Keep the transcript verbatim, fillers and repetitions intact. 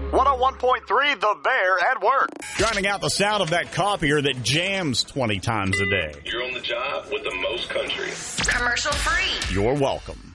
one oh one point three The Bear at work. Drowning out the sound of that copier that jams twenty times a day. You're on the job with the most country. Commercial free. You're welcome.